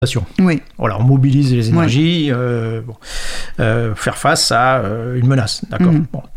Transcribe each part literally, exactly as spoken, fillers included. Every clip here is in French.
Oui. Voilà, on mobilise les énergies, oui. euh, bon, euh, faire face à euh, une menace, d'accord. Mmh. Bon.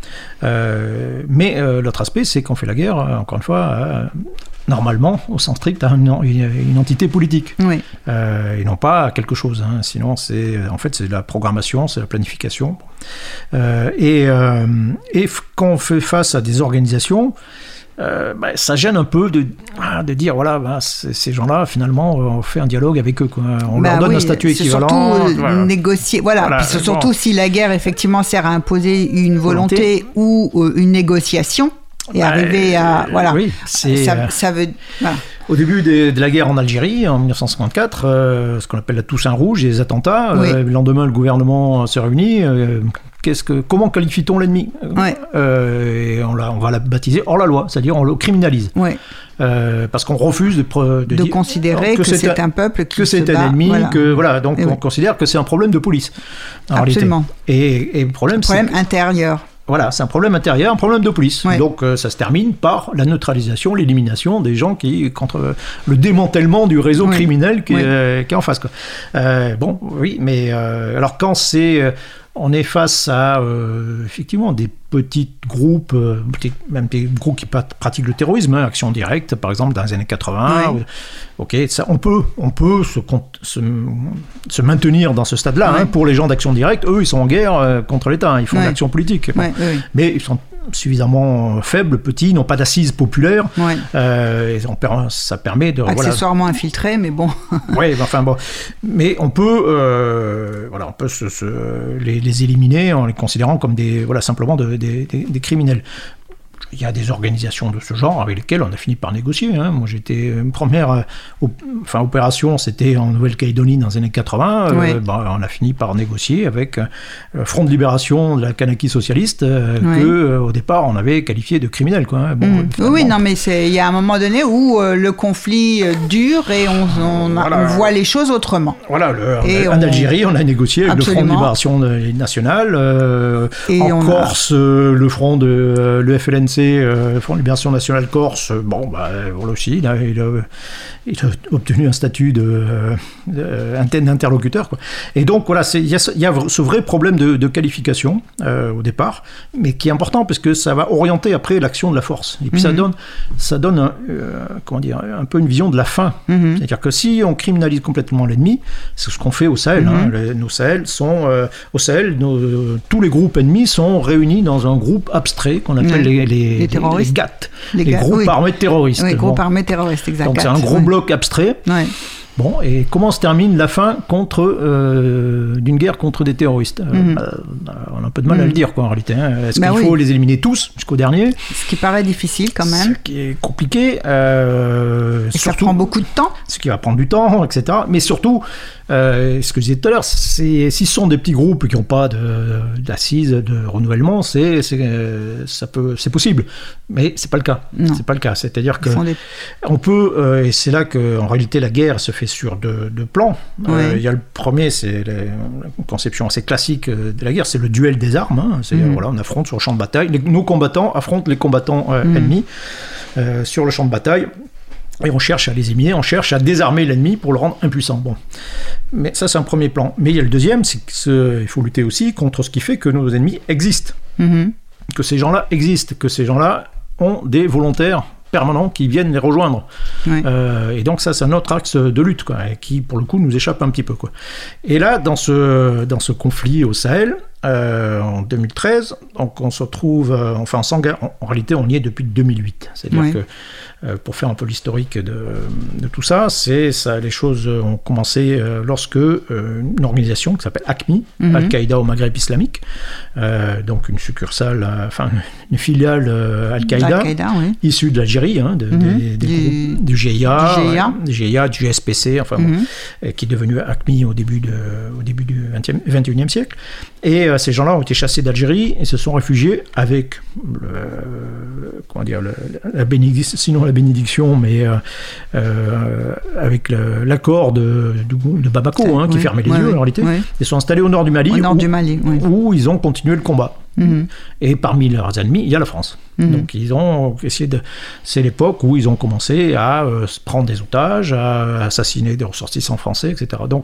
Euh, mais euh, l'autre aspect, c'est qu'on fait la guerre, euh, encore une fois, euh, normalement, au sens strict, à une, une entité politique, oui. euh, et non pas à quelque chose. Hein. Sinon, c'est en fait c'est de la programmation, c'est de la planification. Euh, et, euh, et quand on fait face à des organisations. Euh, bah, ça gêne un peu de, de dire voilà bah, ces gens-là finalement on fait un dialogue avec eux quoi. On bah leur donne oui, un statut équivalent surtout voilà. négocier voilà, voilà puis c'est surtout bon. Si la guerre effectivement sert à imposer une volonté, volonté. ou euh, une négociation et bah, arriver à voilà oui, c'est, ça, ça veut voilà. Au début de, de la guerre en Algérie, en dix-neuf cent cinquante-quatre, euh, ce qu'on appelle la Toussaint Rouge et les attentats, oui. euh, le lendemain, le gouvernement se réunit. Euh, qu'est-ce que, comment qualifie-t-on l'ennemi oui. euh, et on, l'a, on va la baptiser hors la loi, c'est-à-dire on le criminalise. Oui. Euh, parce qu'on refuse de, de, de dire, considérer que, que c'est, c'est un peuple qui que se c'est bat, un ennemi, voilà. que voilà, donc et on oui. considère que c'est un problème de police. En Absolument. Et, et le problème, c'est problème que, intérieur. Voilà, c'est un problème intérieur, un problème de police. Ouais. Donc euh, ça se termine par la neutralisation, l'élimination des gens qui, contre euh, le démantèlement du réseau ouais. criminel qui, ouais. euh, qui est en face. Quoi. Euh, bon, oui, mais euh, alors quand c'est, euh, on est face à euh, effectivement des petits groupes, euh, même des groupes qui pratiquent le terrorisme, hein, Action Directe, par exemple, dans les années quatre-vingts. Ouais. Ok, ça, on peut, on peut se, se, se maintenir dans ce stade-là. Ouais. Hein, pour les gens d'Action Directe, eux, ils sont en guerre euh, contre l'État. Hein, ils font ouais. de l'action politique. Bon. Ouais, ouais. Mais ils sont suffisamment faibles, petits, n'ont pas d'assises populaires. Ouais. Euh, et on, ça permet de... Accessoirement voilà. infiltrés, mais bon... Oui, enfin bon. Mais on peut, euh, voilà, on peut se, se, les, les éliminer en les considérant comme des, voilà, simplement de, des, des, des criminels. Il y a des organisations de ce genre avec lesquelles on a fini par négocier. Hein. Moi, j'étais une première euh, op- enfin, opération, c'était en Nouvelle-Calédonie dans les années quatre-vingts. Oui. Euh, bah, on a fini par négocier avec euh, Front de Libération de la Kanaki socialiste, euh, oui. que euh, au départ on avait qualifié de criminel. Quoi, hein. Bon, mmh. Oui, non, mais il y a un moment donné où euh, le conflit euh, dure et on, on, voilà. on voit les choses autrement. Voilà, le, et en on... Algérie, on a négocié avec Absolument. Le Front de Libération nationale. Euh, en Corse, a... euh, le Front de euh, le F L N C. Le Front de Libération Nationale Corse, bon, bah, voilà aussi, il a, il, a, il a obtenu un statut de, de, d'interlocuteur. Quoi. Et donc, voilà, il y, y a ce vrai problème de, de qualification euh, au départ, mais qui est important parce que ça va orienter après l'action de la force. Et puis, mm-hmm. ça donne, ça donne un, euh, comment dire, un peu une vision de la fin. Mm-hmm. C'est-à-dire que si on criminalise complètement l'ennemi, c'est ce qu'on fait au Sahel. Mm-hmm. Hein, les, nos Sahel sont, euh, au Sahel, nos, euh, tous les groupes ennemis sont réunis dans un groupe abstrait qu'on appelle mm-hmm. les, les, les, terroristes. Les G A T, les, les groupes oui. armés terroristes. Oui, groupes bon. armés terroristes, exactement. Donc c'est un gros ouais. bloc abstrait. Ouais. Bon, et comment se termine la fin contre, euh, d'une guerre contre des terroristes mm-hmm. euh, On a un peu de mal mm-hmm. à le dire, quoi, en réalité. Hein. Est-ce bah qu'il oui. faut les éliminer tous jusqu'au dernier ? Ce qui paraît difficile, quand même. Ce qui est compliqué. Euh, et surtout, ça prend beaucoup de temps. Ce qui va prendre du temps, et cetera. Mais surtout, euh, ce que je disais tout à l'heure, c'est, si ce sont des petits groupes qui n'ont pas de, d'assises, de renouvellement, c'est, c'est, ça peut, c'est possible. Mais ce n'est pas le cas. Non. C'est pas le cas. C'est-à-dire qu'on des... peut, euh, et c'est là qu'en réalité la guerre se fait sur deux, deux plans. Il oui. euh, y a le premier, c'est la conception assez classique de la guerre, c'est le duel des armes. Hein. C'est-à-dire, mmh. voilà, on affronte sur le champ de bataille. Les, nos combattants affrontent les combattants euh, mmh. ennemis euh, sur le champ de bataille. Et on cherche à les éliminer, on cherche à désarmer l'ennemi pour le rendre impuissant. Bon. Mais ça, c'est un premier plan. Mais il y a le deuxième, c'est qu'il faut lutter aussi contre ce qui fait que nos ennemis existent. Mmh. Que ces gens-là existent, que ces gens-là ont des volontaires permanents qui viennent les rejoindre. Oui. Euh, et donc ça, c'est un autre axe de lutte, quoi, qui, pour le coup, nous échappe un petit peu, quoi. Et là, dans ce, dans ce conflit au Sahel, euh, en deux mille treize, donc on se retrouve, euh, enfin, en, en, en réalité, on y est depuis deux mille huit. C'est-à-dire oui. que, euh, pour faire un peu l'historique de, de tout ça, c'est ça, les choses ont commencé euh, lorsque euh, une organisation qui s'appelle A C M I, mm-hmm. Al-Qaïda au Maghreb islamique, euh, donc une succursale, euh, enfin, une filiale euh, Al-Qaïda, Al-Qaïda oui. issue de l'Algérie, hein, de, mm-hmm. des, des du, groupes, du G I A, du G I A, du G I A, du S P C, enfin, mm-hmm. bon, qui est devenu A C M I au début, de, au début du vingt et unième siècle. Et euh, ces gens-là ont été chassés d'Algérie et se sont réfugiés avec le, comment dire, le, la bénédiction, sinon la bénédiction, mais euh, euh, avec le, l'accord de, de, de Bamako, hein, qui oui, fermait les ouais, yeux, oui, en réalité. Oui. Ils sont installés au nord du Mali, au nord où, du Mali oui. où ils ont continué le combat. Mmh. Et parmi leurs ennemis, il y a la France. Mmh. Donc ils ont essayé de... C'est l'époque où ils ont commencé à euh, prendre des otages, à assassiner des ressortissants français, et cetera. Donc